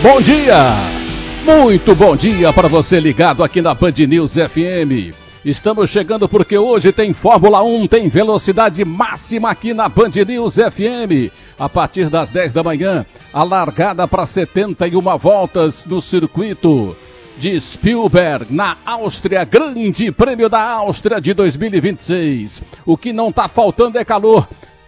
Bom dia! Muito bom dia para você ligado aqui na Band News FM. Estamos chegando porque hoje tem Fórmula 1, tem velocidade máxima aqui na Band News FM. A partir das 10 da manhã, a largada para 71 voltas no circuito de Spielberg, na Áustria, Grande Prêmio da Áustria de 2026. O que não está faltando é calor.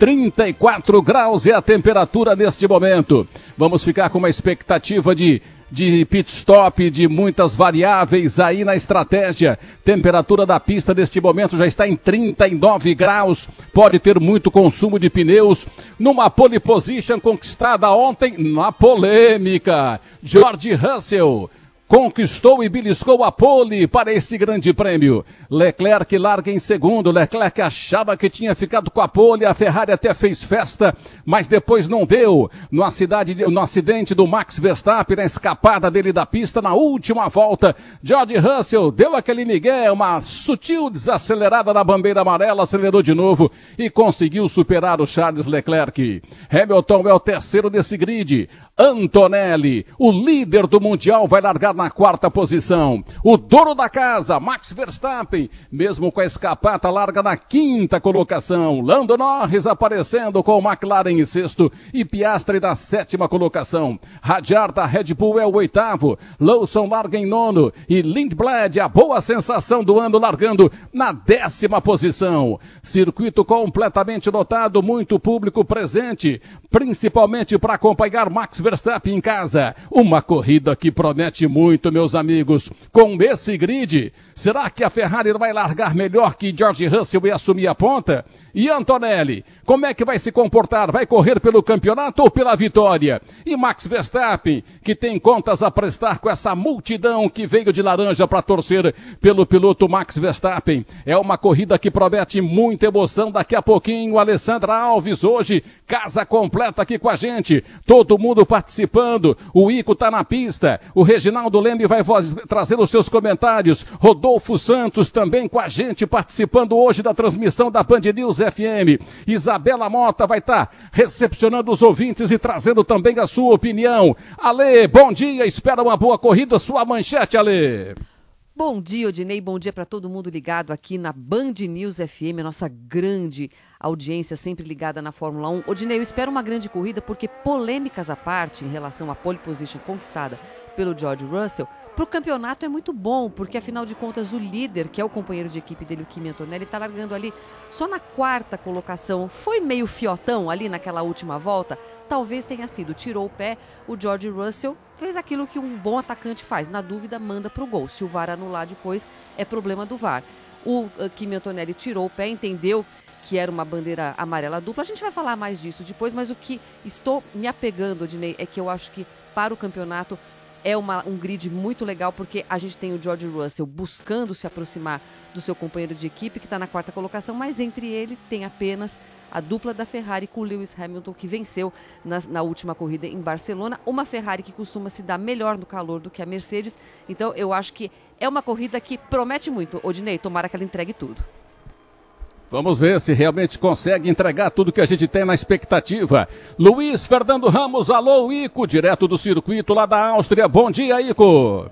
34 graus é a temperatura neste momento. Vamos ficar com uma expectativa de pit stop, de muitas variáveis aí na estratégia. Temperatura da pista neste momento já está em 39 graus. Pode ter muito consumo de pneus. Numa pole position conquistada ontem na polêmica, George Russell conquistou e beliscou a pole para este grande prêmio. Leclerc larga em segundo. Leclerc achava que tinha ficado com a pole. A Ferrari até fez festa, mas depois não deu. No acidente do Max Verstappen, na escapada dele da pista, na última volta, George Russell deu aquele migué, uma sutil desacelerada na bandeira amarela, acelerou de novo e conseguiu superar o Charles Leclerc. Hamilton é o terceiro desse grid. Antonelli, o líder do Mundial, vai largar na quarta posição. O dono da casa, Max Verstappen, mesmo com a escapata, larga na quinta colocação. Lando Norris aparecendo com o McLaren em sexto e Piastri na sétima colocação. Hadjar da Red Bull é o oitavo. Lawson larga em nono e Lindblad, a boa sensação do ano, largando na décima posição. Circuito completamente lotado, muito público presente, principalmente para acompanhar Max Verstappen em casa. Uma corrida que promete muito, meus amigos. Com esse grid, será que a Ferrari vai largar melhor que George Russell e assumir a ponta? E Antonelli, como é que vai se comportar? Vai correr pelo campeonato ou pela vitória? E Max Verstappen, que tem contas a prestar com essa multidão que veio de laranja para torcer pelo piloto Max Verstappen. É uma corrida que promete muita emoção. Daqui a pouquinho, Alessandra Alves, hoje, casa completa aqui com a gente. Todo mundo participando. O Ico tá na pista. O Reginaldo Leme vai trazer os seus comentários. Rodolfo Santos também com a gente, participando hoje da transmissão da Band News FM. Isabela Mota vai estar recepcionando os ouvintes e trazendo também a sua opinião. Ale, bom dia, espera uma boa corrida, sua manchete, Ale. Bom dia, Odinei, bom dia para todo mundo ligado aqui na Band News FM, a nossa grande audiência sempre ligada na Fórmula 1. Odinei, eu espero uma grande corrida porque, polêmicas à parte em relação à pole position conquistada pelo George Russell, para o campeonato é muito bom, porque afinal de contas o líder, que é o companheiro de equipe dele, o Kimi Antonelli, está largando ali só na quarta colocação. Foi meio fiotão ali naquela última volta? Talvez tenha sido. Tirou o pé, o George Russell fez aquilo que um bom atacante faz. Na dúvida, manda para o gol. Se o VAR anular depois, é problema do VAR. O Kimi Antonelli tirou o pé, entendeu que era uma bandeira amarela dupla. A gente vai falar mais disso depois, mas o que estou me apegando, Odinei, é que eu acho que para o campeonato é um grid muito legal, porque a gente tem o George Russell buscando se aproximar do seu companheiro de equipe, que está na quarta colocação, mas entre ele tem apenas a dupla da Ferrari com Lewis Hamilton, que venceu na última corrida em Barcelona. Uma Ferrari que costuma se dar melhor no calor do que a Mercedes. Então eu acho que é uma corrida que promete muito. Odinei, tomara que ela entregue tudo. Vamos ver se realmente consegue entregar tudo que a gente tem na expectativa. Luiz Fernando Ramos, alô, Ico, direto do circuito lá da Áustria. Bom dia, Ico.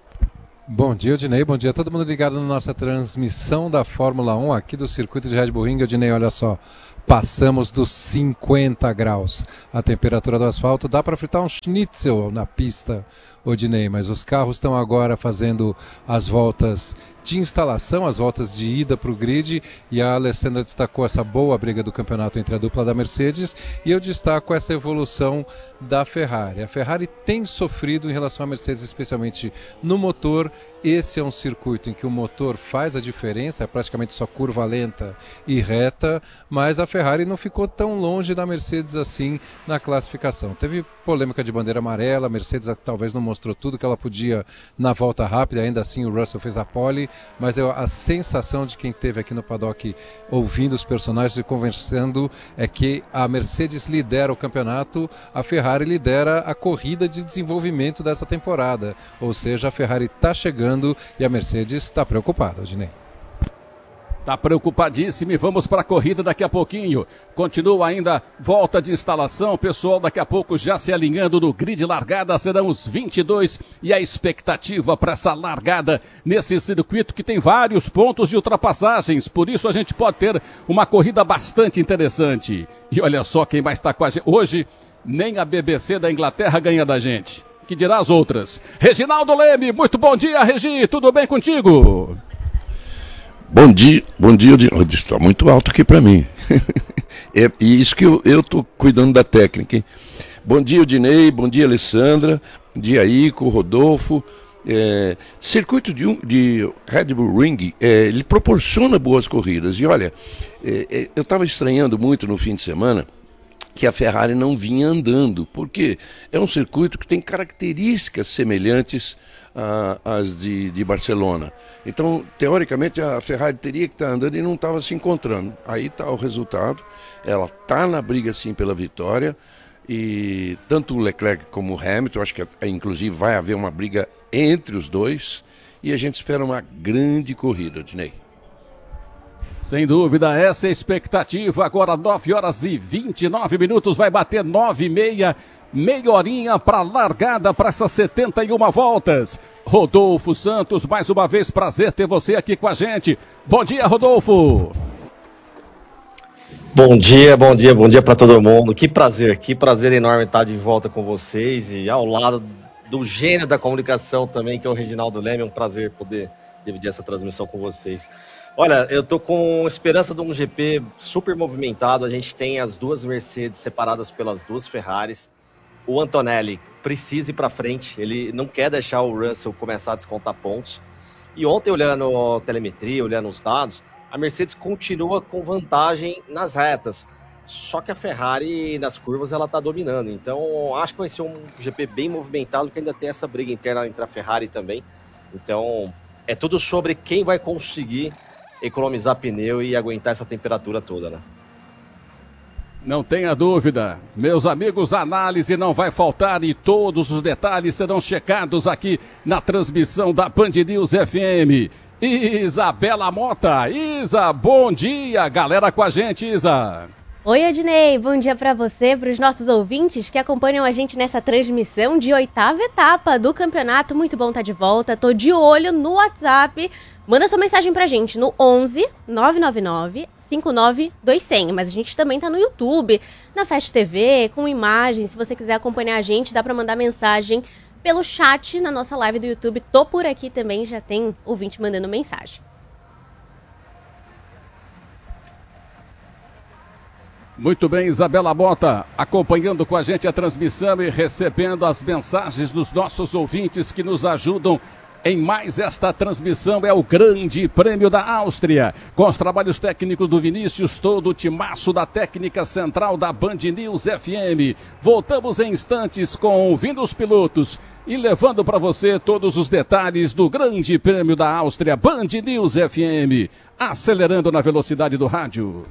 Bom dia, Odinei. Bom dia a todo mundo ligado na nossa transmissão da Fórmula 1 aqui do circuito de Red Bull Ring. Odinei, olha só, passamos dos 50 graus. A temperatura do asfalto dá para fritar um schnitzel na pista, Odinei, mas os carros estão agora fazendo as voltas de instalação, as voltas de ida para o grid, e a Alessandra destacou essa boa briga do campeonato entre a dupla da Mercedes, e eu destaco essa evolução da Ferrari. A Ferrari tem sofrido em relação à Mercedes, especialmente no motor. Esse é um circuito em que o motor faz a diferença, é praticamente só curva lenta e reta, mas a Ferrari não ficou tão longe da Mercedes assim na classificação. Teve polêmica de bandeira amarela, a Mercedes talvez não mostrou tudo que ela podia na volta rápida, ainda assim o Russell fez a pole, mas a sensação de quem esteve aqui no paddock ouvindo os personagens e conversando é que a Mercedes lidera o campeonato, a Ferrari lidera a corrida de desenvolvimento dessa temporada, ou seja, a Ferrari está chegando e a Mercedes está preocupada, Odinei. Tá preocupadíssimo e vamos para a corrida daqui a pouquinho. Continua ainda volta de instalação, pessoal daqui a pouco já se alinhando no grid largada, serão os 22 e a expectativa para essa largada nesse circuito que tem vários pontos de ultrapassagens, por isso a gente pode ter uma corrida bastante interessante. E olha só quem vai estar com a gente hoje, nem a BBC da Inglaterra ganha da gente, que dirá as outras. Reginaldo Leme, muito bom dia, Regi, tudo bem contigo? Bom dia, está muito alto aqui para mim. E isso que eu tô cuidando da técnica, hein? Bom dia, Odinei, bom dia, Alessandra, bom dia, Ico, Rodolfo. Circuito de Red Bull Ring, ele proporciona boas corridas. E olha, eu estava estranhando muito no fim de semana que a Ferrari não vinha andando, porque é um circuito que tem características semelhantes às de Barcelona. Então, teoricamente, a Ferrari teria que estar andando e não estava se encontrando. Aí está o resultado, ela está na briga sim pela vitória, e tanto o Leclerc como o Hamilton, acho que inclusive vai haver uma briga entre os dois, e a gente espera uma grande corrida, Odinei. Sem dúvida, essa é a expectativa. Agora 9 horas e 29 minutos, vai bater 9h30, meia horinha para largada para essas 71 voltas. Rodolfo Santos, mais uma vez prazer ter você aqui com a gente. Bom dia, Rodolfo. Bom dia para todo mundo. Que prazer enorme estar de volta com vocês e ao lado do gênio da comunicação também, que é o Reginaldo Leme. É um prazer poder dividir essa transmissão com vocês. Olha, eu tô com esperança de um GP super movimentado. A gente tem as duas Mercedes separadas pelas duas Ferraris. O Antonelli precisa ir para frente, ele não quer deixar o Russell começar a descontar pontos. E ontem, olhando a telemetria, olhando os dados, a Mercedes continua com vantagem nas retas. Só que a Ferrari, nas curvas, ela tá dominando. Então, acho que vai ser um GP bem movimentado, porque ainda tem essa briga interna entre a Ferrari também. Então, é tudo sobre quem vai conseguir economizar pneu e aguentar essa temperatura toda, né? Não tenha dúvida, meus amigos, a análise não vai faltar e todos os detalhes serão checados aqui na transmissão da Band News FM. Isabela Mota, Isa, bom dia, galera com a gente, Isa. Oi, Odinei, bom dia para você, para os nossos ouvintes que acompanham a gente nessa transmissão de 8ª etapa do campeonato. Muito bom estar de volta, tô de olho no WhatsApp. Manda sua mensagem pra gente no 11 999 59 200, mas a gente também tá no YouTube, na Fast TV, com imagens. Se você quiser acompanhar a gente, dá pra mandar mensagem pelo chat na nossa live do YouTube. Tô por aqui também, já tem ouvinte mandando mensagem. Muito bem, Isabela Mota, acompanhando com a gente a transmissão e recebendo as mensagens dos nossos ouvintes que nos ajudam em mais esta transmissão. É o Grande Prêmio da Áustria, com os trabalhos técnicos do Vinícius, todo o timaço da técnica central da Band News FM. Voltamos em instantes com Ouvindo os Pilotos e levando para você todos os detalhes do Grande Prêmio da Áustria. Band News FM, acelerando na velocidade do rádio.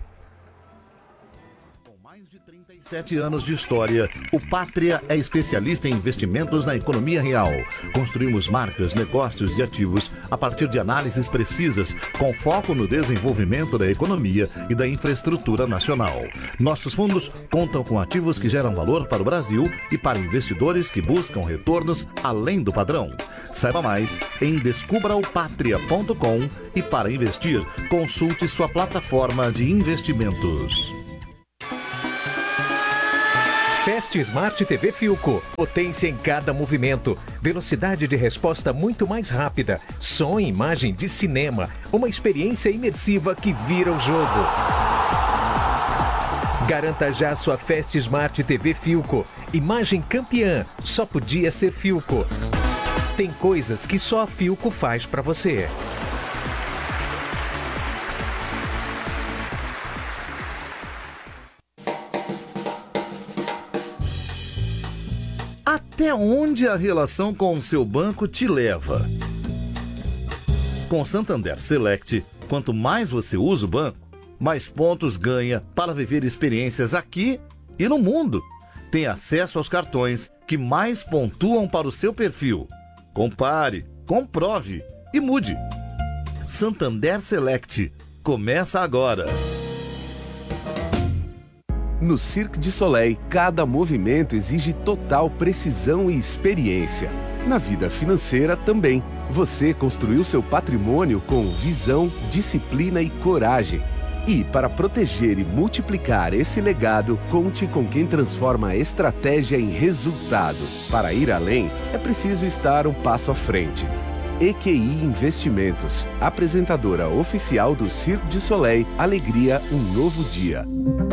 7 anos de história, o Pátria é especialista em investimentos na economia real. Construímos marcas, negócios e ativos a partir de análises precisas, com foco no desenvolvimento da economia e da infraestrutura nacional. Nossos fundos contam com ativos que geram valor para o Brasil e para investidores que buscam retornos além do padrão. Saiba mais em descubraopatria.com e para investir, consulte sua plataforma de investimentos. Fast Smart TV Philco. Potência em cada movimento. Velocidade de resposta muito mais rápida. Som e imagem de cinema. Uma experiência imersiva que vira o jogo. Garanta já sua Fast Smart TV Philco. Imagem campeã. Só podia ser Philco. Tem coisas que só a Philco faz para você. Até onde a relação com o seu banco te leva? Com o Santander Select, quanto mais você usa o banco, mais pontos ganha para viver experiências aqui e no mundo. Tem acesso aos cartões que mais pontuam para o seu perfil. Compare, comprove e mude. Santander Select. começa agora. No Cirque du Soleil, cada movimento exige total precisão e experiência. Na vida financeira também. Você construiu seu patrimônio com visão, disciplina e coragem. E para proteger e multiplicar esse legado, conte com quem transforma a estratégia em resultado. Para ir além, é preciso estar um passo à frente. EQI Investimentos, apresentadora oficial do Cirque du Soleil, alegria, um novo dia.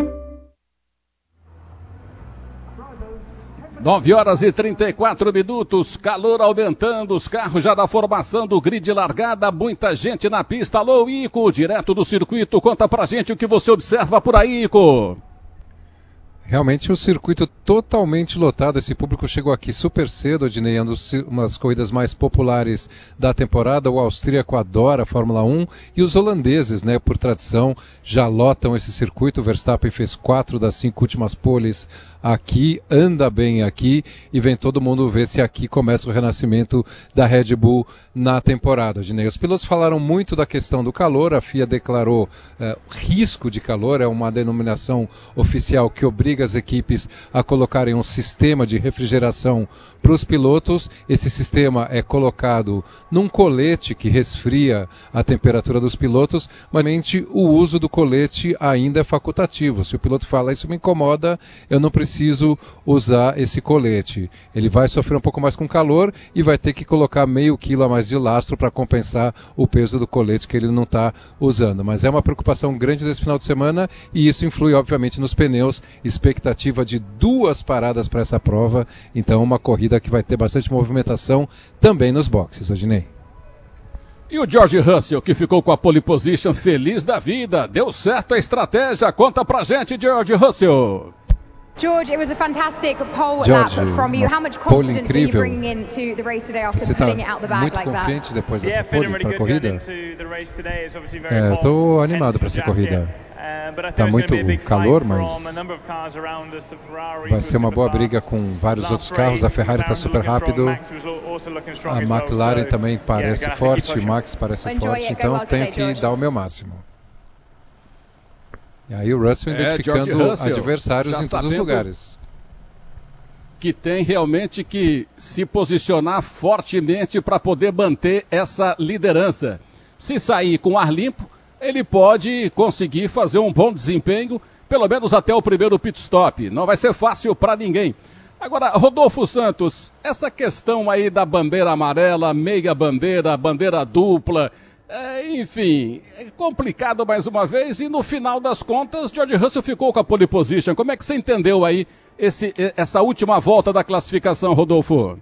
9h34, calor aumentando, os carros já da formação do grid largada, muita gente na pista. Alô, Ico, direto do circuito, conta pra gente o que você observa por aí, Ico. Realmente o circuito totalmente lotado, esse público chegou aqui super cedo, Odinei, umas corridas mais populares da temporada, o austríaco adora a Fórmula 1 e os holandeses, né, por tradição, já lotam esse circuito. O Verstappen fez 4 das 5 últimas poles aqui, anda bem aqui e vem todo mundo ver se aqui começa o renascimento da Red Bull na temporada, Odinei. Os pilotos falaram muito da questão do calor, a FIA declarou risco de calor, é uma denominação oficial que obriga as equipes a colocarem um sistema de refrigeração para os pilotos. Esse sistema é colocado num colete que resfria a temperatura dos pilotos, mas o uso do colete ainda é facultativo. Se o piloto fala, isso me incomoda, eu não preciso usar esse colete. Ele vai sofrer um pouco mais com calor e vai ter que colocar meio quilo a mais de lastro para compensar o peso do colete que ele não está usando. Mas é uma preocupação grande desse final de semana e isso influi, obviamente, nos pneus. Expectativa de 2 paradas para essa prova, então uma corrida que vai ter bastante movimentação também nos boxes, Odinei. E o George Russell, que ficou com a pole position, feliz da vida, deu certo a estratégia, conta pra gente, George Russell. George, it was a fantastic pole lap from you. How much confidence are you bringing into the race today after pulling it out the back like that? Muito confiante depois dessa pole para a corrida? Estou animado para essa corrida. Está muito calor, mas vai ser uma boa briga com vários outros carros. A Ferrari está super rápido, a McLaren também parece forte, o Max parece forte, então tenho que dar o meu máximo. E aí o Russell identificando adversários em todos os lugares. Que tem realmente que se posicionar fortemente para poder manter essa liderança. Se sair com ar limpo, ele pode conseguir fazer um bom desempenho, pelo menos até o primeiro pit stop. Não vai ser fácil para ninguém. Agora, Rodolfo Santos, essa questão aí da bandeira amarela, meia bandeira, bandeira dupla, enfim, é complicado mais uma vez e no final das contas, George Russell ficou com a pole position. Como é que você entendeu aí essa última volta da classificação, Rodolfo?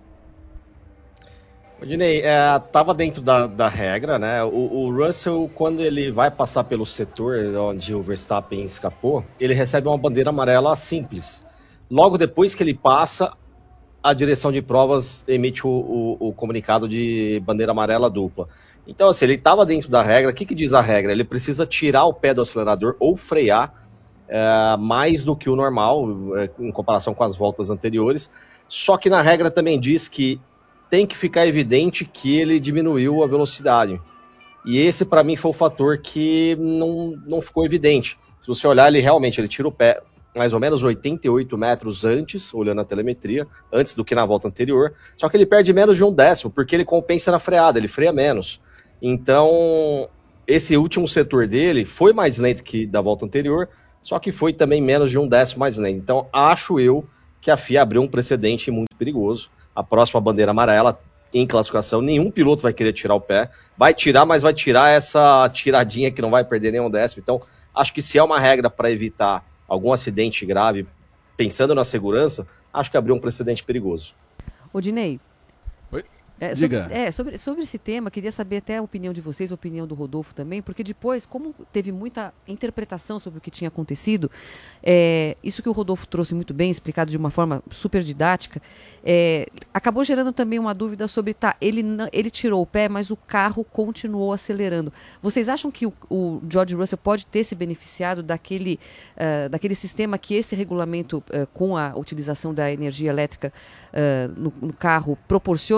Odinei, estava dentro da regra, né? O Russell, quando ele vai passar pelo setor onde o Verstappen escapou, ele recebe uma bandeira amarela simples. Logo depois que ele passa, a direção de provas emite o comunicado de bandeira amarela dupla. Então, assim, ele estava dentro da regra. O que diz a regra? Ele precisa tirar o pé do acelerador ou frear mais do que o normal, em comparação com as voltas anteriores. Só que na regra também diz que tem que ficar evidente que ele diminuiu a velocidade. E esse, para mim, foi o fator que não ficou evidente. Se você olhar, ele tira o pé mais ou menos 88 metros antes, olhando a telemetria, antes do que na volta anterior. Só que ele perde menos de 1/10, porque ele compensa na freada, ele freia menos. Então, esse último setor dele foi mais lento que da volta anterior, só que foi também menos de 1/10 mais lento. Então, acho eu que a FIA abriu um precedente muito perigoso. A próxima bandeira amarela, em classificação, nenhum piloto vai querer tirar o pé. Vai tirar, mas vai tirar essa tiradinha que não vai perder nem 1/10. Então, acho que se é uma regra para evitar algum acidente grave, pensando na segurança, acho que abriu um precedente perigoso. Odinei. Oi? Diga. Sobre esse tema, queria saber até a opinião de vocês, a opinião do Rodolfo também, porque depois, como teve muita interpretação sobre o que tinha acontecido, isso que o Rodolfo trouxe muito bem, explicado de uma forma super didática, acabou gerando também uma dúvida sobre, ele tirou o pé, mas o carro continuou acelerando. Vocês acham que o George Russell pode ter se beneficiado daquele sistema que esse regulamento, com a utilização da energia elétrica no carro, proporciona, que é o tal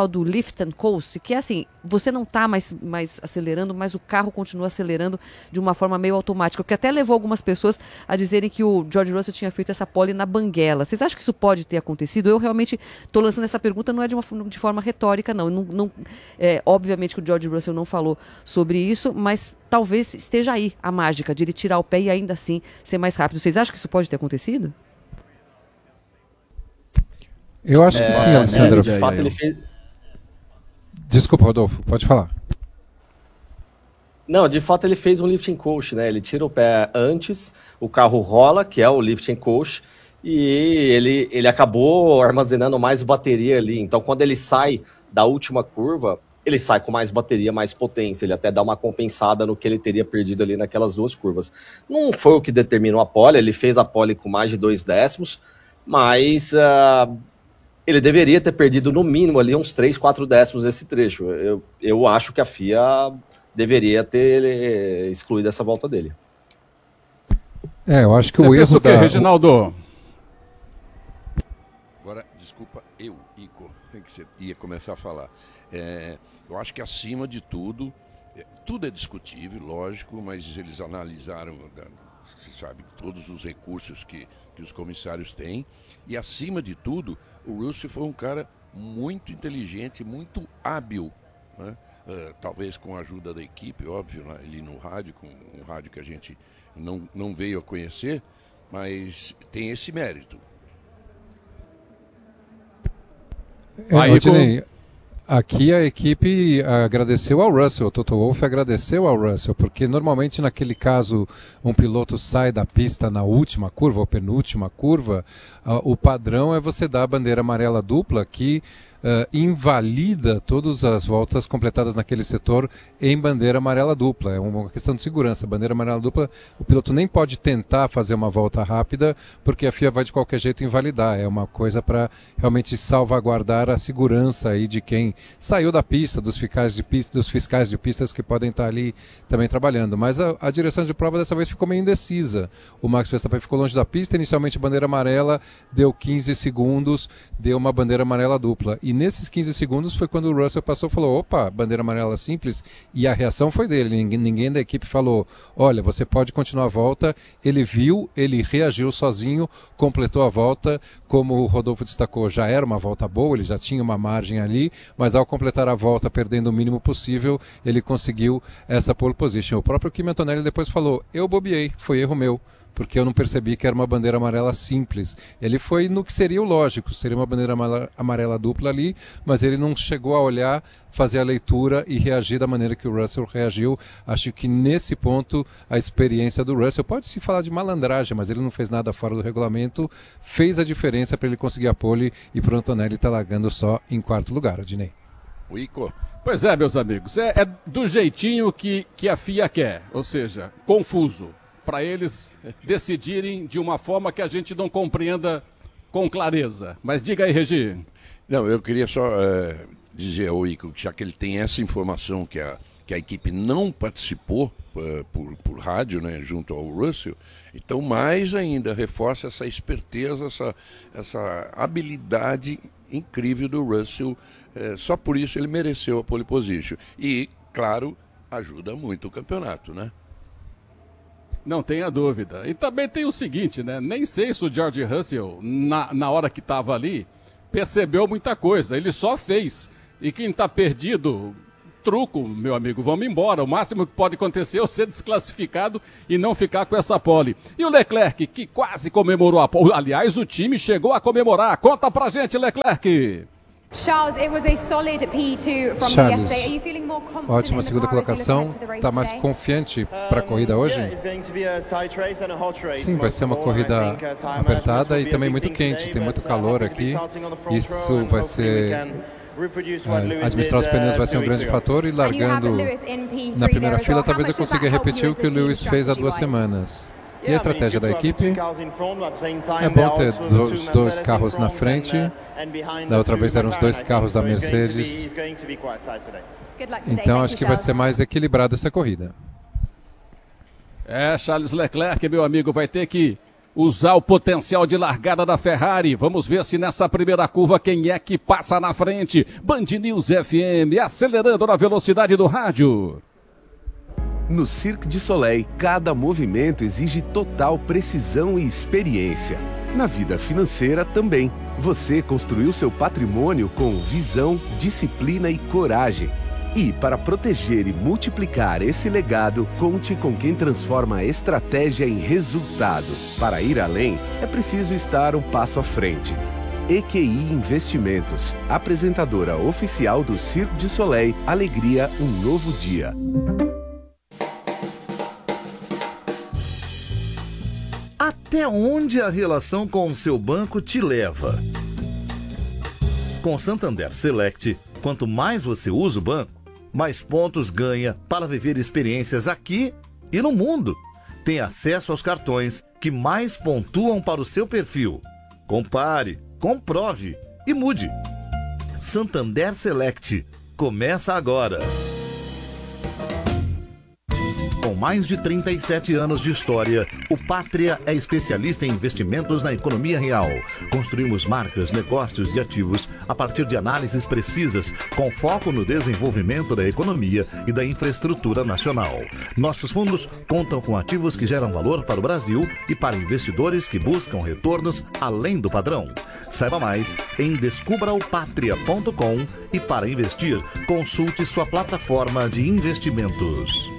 tal do lift and coast, que é assim, você não está mais acelerando, mas o carro continua acelerando de uma forma meio automática, o que até levou algumas pessoas a dizerem que o George Russell tinha feito essa pole na banguela. Vocês acham que isso pode ter acontecido? Eu realmente estou lançando essa pergunta, não é de forma retórica, não. Obviamente que o George Russell não falou sobre isso, mas talvez esteja aí a mágica de ele tirar o pé e ainda assim ser mais rápido. Vocês acham que isso pode ter acontecido? Eu acho que sim, Alessandra. De fato, ele fez... Desculpa, Rodolfo, pode falar. Não, de fato ele fez um lifting coast, né? Ele tira o pé antes, o carro rola, que é o lifting coast, e ele acabou armazenando mais bateria ali. Então, quando ele sai da última curva, ele sai com mais bateria, mais potência. Ele até dá uma compensada no que ele teria perdido ali naquelas 2 curvas. Não foi o que determinou a pole, ele fez a pole com mais de 2 décimos, mas ele deveria ter perdido no mínimo ali uns 3, 4 décimos nesse trecho. Eu acho que a FIA deveria ter excluído essa volta dele. Eu acho que o erro da... Reginaldo? Agora, desculpa, Ico, que você ia começar a falar. Eu acho que acima de tudo, tudo é discutível, lógico, mas eles analisaram, você sabe, todos os recursos que os comissários têm, e acima de tudo, o Russell foi um cara muito inteligente, muito hábil, né? Talvez com a ajuda da equipe, óbvio, né? Ali no rádio, com um rádio que a gente não veio a conhecer, mas tem esse mérito. Odinei, aqui a equipe agradeceu ao Russell, o Toto Wolff agradeceu ao Russell, porque normalmente naquele caso um piloto sai da pista na última curva ou penúltima curva, o padrão é você dar a bandeira amarela dupla que invalida todas as voltas completadas naquele setor em bandeira amarela dupla. É uma questão de segurança. Bandeira amarela dupla, o piloto nem pode tentar fazer uma volta rápida, porque a FIA vai de qualquer jeito invalidar. É uma coisa para realmente salvaguardar a segurança aí de quem saiu da pista, dos fiscais de pistas que podem estar ali também trabalhando. Mas a direção de prova dessa vez ficou meio indecisa. O Max Verstappen ficou longe da pista, inicialmente bandeira amarela, deu 15 segundos, deu uma bandeira amarela dupla. E nesses 15 segundos foi quando o Russell passou e falou, opa, bandeira amarela simples, e a reação foi dele, ninguém da equipe falou, olha, você pode continuar a volta. Ele viu, ele reagiu sozinho, completou a volta, como o Rodolfo destacou, já era uma volta boa, ele já tinha uma margem ali, mas ao completar a volta, perdendo o mínimo possível, ele conseguiu essa pole position. O próprio Kimi Antonelli depois falou, eu bobeei, foi erro meu, porque eu não percebi que era uma bandeira amarela simples. Ele foi no que seria o lógico, seria uma bandeira amarela dupla ali, mas ele não chegou a olhar, fazer a leitura e reagir da maneira que o Russell reagiu. Acho que nesse ponto a experiência do Russell, pode-se falar de malandragem, mas ele não fez nada fora do regulamento, fez a diferença para ele conseguir a pole e para o Antonelli estar largando só em 4º lugar, Odinei. O Ico. Pois é, meus amigos, é do jeitinho que a FIA quer, ou seja, confuso, para eles decidirem de uma forma que a gente não compreenda com clareza. Mas diga aí, Regi. Não, eu queria só dizer ao Ico, já que ele tem essa informação que a equipe não participou por rádio, né, junto ao Russell, então mais ainda reforça essa esperteza, essa habilidade incrível do Russell. Só por isso ele mereceu a pole position. E, claro, ajuda muito o campeonato, né? Não tenha dúvida. E também tem o seguinte, né? Nem sei se o George Russell, na hora que estava ali, percebeu muita coisa. Ele só fez. E quem está perdido, truco, meu amigo, vamos embora. O máximo que pode acontecer é eu ser desclassificado e não ficar com essa pole. E o Leclerc, que quase comemorou a pole. Aliás, o time chegou a comemorar. Conta pra gente, Leclerc. Charles, it was a solid P2 from yesterday. Are you feeling more confident? Ótima segunda colocação. Está mais confiante para a corrida hoje? Sim, vai ser uma corrida apertada e também muito quente. Tem muito calor aqui. Isso vai ser... administrar os pneus vai ser um grande fator e largando na primeira fila, talvez eu consiga repetir o que o Lewis fez há 2 semanas. E a estratégia da equipe é bom ter os 2 carros na frente. Da outra vez eram os 2 carros da Mercedes. Então acho que vai ser mais equilibrada essa corrida. Charles Leclerc, meu amigo, vai ter que usar o potencial de largada da Ferrari. Vamos ver se nessa primeira curva quem é que passa na frente. Band News FM, acelerando na velocidade do rádio. No Cirque du Soleil, cada movimento exige total precisão e experiência. Na vida financeira também. Você construiu seu patrimônio com visão, disciplina e coragem. E para proteger e multiplicar esse legado, conte com quem transforma a estratégia em resultado. Para ir além, é preciso estar um passo à frente. EQI Investimentos, apresentadora oficial do Cirque du Soleil, alegria, um novo dia. Até onde a relação com o seu banco te leva? Com Santander Select, quanto mais você usa o banco, mais pontos ganha para viver experiências aqui e no mundo. Tem acesso aos cartões que mais pontuam para o seu perfil. Compare, comprove e mude. Santander Select. Começa agora. Com mais de 37 anos de história, o Pátria é especialista em investimentos na economia real. Construímos marcas, negócios e ativos a partir de análises precisas, com foco no desenvolvimento da economia e da infraestrutura nacional. Nossos fundos contam com ativos que geram valor para o Brasil e para investidores que buscam retornos além do padrão. Saiba mais em descubraopatria.com e para investir, consulte sua plataforma de investimentos.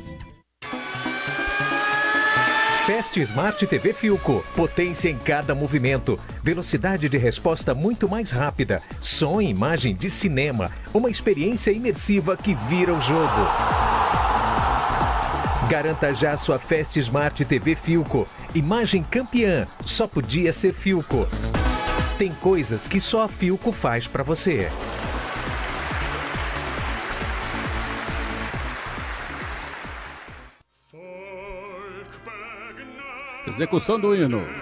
Fast Smart TV Philco. Potência em cada movimento. Velocidade de resposta muito mais rápida. Som e imagem de cinema. Uma experiência imersiva que vira o jogo. Garanta já sua Fast Smart TV Philco. Imagem campeã. Só podia ser Philco. Tem coisas que só a Philco faz para você. Execução do hino.